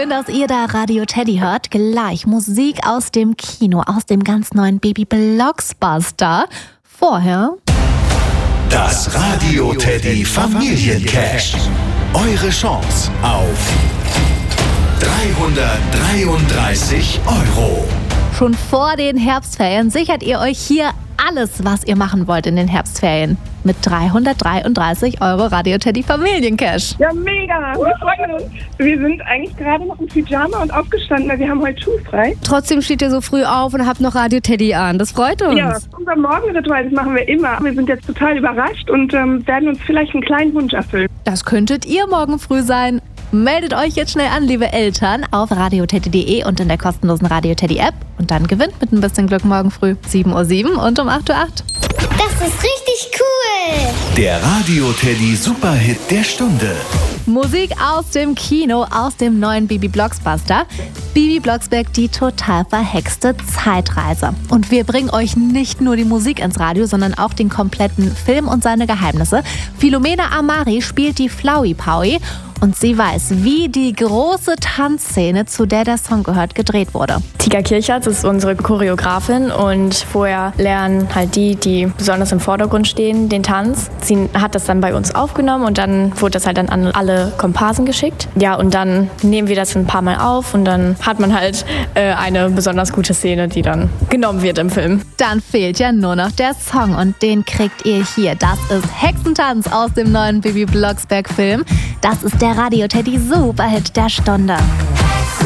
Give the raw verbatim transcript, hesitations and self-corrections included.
Schön, dass ihr da Radio Teddy hört. Gleich Musik aus dem Kino, aus dem ganz neuen Baby Blockbuster. Vorher das Radio Teddy Familiencash. Eure Chance auf dreihundertdreiunddreißig Euro. Schon vor den Herbstferien sichert ihr euch hier alles, was ihr machen wollt in den Herbstferien. Mit dreihundertdreiunddreißig Euro Radio Teddy Familiencash. Ja, mega. Wir freuen uns. Wir sind eigentlich gerade noch im Pyjama und aufgestanden, weil wir haben heute schulfrei. Trotzdem steht ihr so früh auf und habt noch Radio Teddy an. Das freut uns. Ja, unser Morgenritual, das machen wir immer. Wir sind jetzt total überrascht und ähm, werden uns vielleicht einen kleinen Wunsch erfüllen. Das könntet ihr morgen früh sein. Meldet euch jetzt schnell an, liebe Eltern, auf radioteddy punkt de und in der kostenlosen Radio Teddy App. Und dann gewinnt mit ein bisschen Glück morgen früh sieben Uhr sieben und um acht Uhr acht. Das ist richtig cool. Der Radio Teddy Superhit der Stunde. Musik aus dem Kino, aus dem neuen Baby Blockbuster. Bibi Blocksberg, die total verhexte Zeitreise. Und wir bringen euch nicht nur die Musik ins Radio, sondern auch den kompletten Film und seine Geheimnisse. Philomena Amari spielt die Flowey Powie und sie weiß, wie die große Tanzszene, zu der der Song gehört, gedreht wurde. Tika Kirchert ist unsere Choreografin und vorher lernen halt die, die besonders im Vordergrund stehen, den Tanz. Sie hat das dann bei uns aufgenommen und dann wurde das halt dann an alle Komparsen geschickt. Ja, und dann nehmen wir das ein paar Mal auf und dann hat man halt äh, eine besonders gute Szene, die dann genommen wird im Film. Dann fehlt ja nur noch der Song und den kriegt ihr hier. Das ist Hexentanz aus dem neuen Bibi Blocksberg Film. Das ist der Radio Teddy Superhit der Stunde.